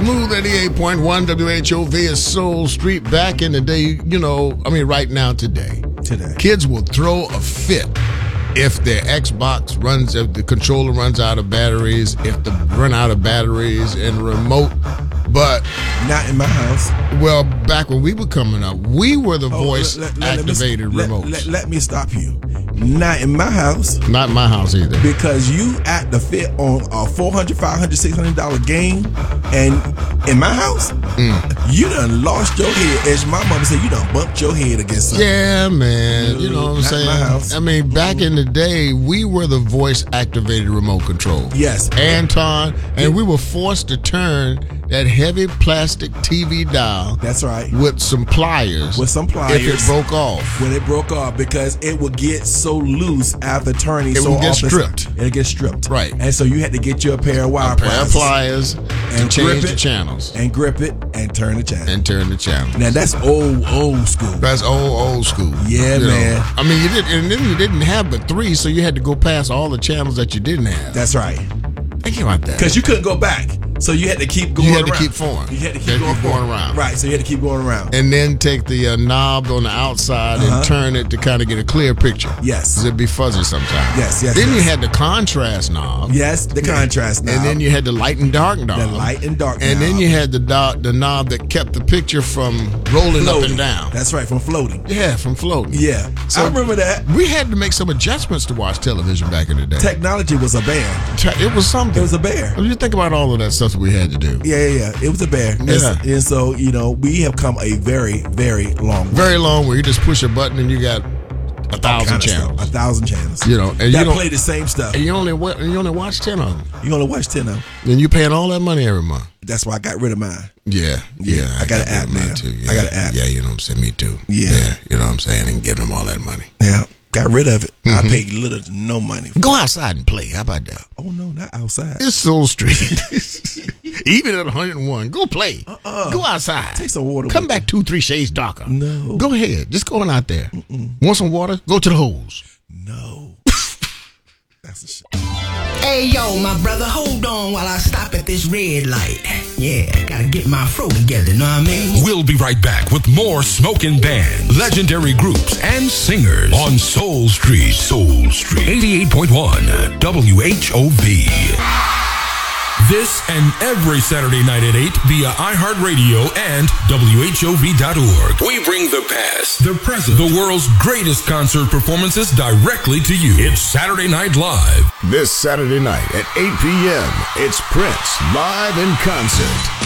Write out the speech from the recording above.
Smooth 88.1 WHOV is Soul Street. Back in the day, right now, today. Kids will throw a fit if their Xbox runs, if the controller runs out of batteries, if the run out of batteries and the remote. But not in my house. Well, back when we were coming up, we were the voice-activated remotes. Let me stop you. Not in my house. Not in my house either. Because you act the fit on a $400, $500, $600 game, and in my house, you done lost your head. As my mama said, you done bumped your head against something. Yeah, man. You know what I'm saying? In my house. I mean, back in the day, we were the voice-activated remote control. Yes. Anton, and we were forced to turn that heavy plastic TV dial. That's right. With some pliers. If it broke off. When it broke off, because it would get so loose after turning so often. It would get stripped. It'd get stripped. Right. And so you had to get you a pair of wire pliers and change the channels. And grip it and turn the channel. Now that's old school. That's old school. Yeah, man. I mean, you didn't have but 3, so you had to go past all the channels that you didn't have. That's right. Think about that. Because you couldn't go back. So you had to keep going around. You had to keep forward. You had to keep going around. Right, so you had to keep going around. And then take the knob on the outside and turn it to kind of get a clear picture. Yes. Because it'd be fuzzy sometimes. Yes. Then you had the contrast knob. Yes, the contrast knob. And then you had the light and dark knob. The light and dark knob. And then you had the knob that kept the picture from rolling up and down. That's right, from floating. Yeah, from floating. Yeah. So I remember that. We had to make some adjustments to watch television back in the day. Technology was a bear. It was something. It was a bear. You think about all of that stuff that we had to do. Yeah. It was a bear. Yeah. And so, we have come a very, very long way. Very long where you just push a button and you got 1,000 channels. 1,000 channels. And that play the same stuff. And you only watch 10 of them. You only watch 10 of them. And you paying all that money every month. That's why I got rid of mine. Yeah. I got an app now. Too. Yeah. I got an app. Yeah, you know what I'm saying? Me too. Yeah. You know what I'm saying? And give them all that money. Yeah. Got rid of it. I paid little to no money. Go outside and play. How about that? Oh, no, not outside. It's Soul Street. Even at 101. Go play. Go outside. Take some water. Come back 2-3 shades darker. No. Go ahead. Just go on out there. Want some water? Go to the hose. No. That's a shit. Hey, yo, my brother, hold on while I stop at this red light. Yeah, gotta get my fro together, know what I mean? We'll be right back with more Smokin' Band, legendary groups, and singers on Soul Street. 88.1 WHOV. This and every Saturday night at 8 via iHeartRadio and WHOV.org. We bring the past, the present, the world's greatest concert performances directly to you. It's Saturday Night Live. This Saturday night at 8 p.m., it's Prince live in concert.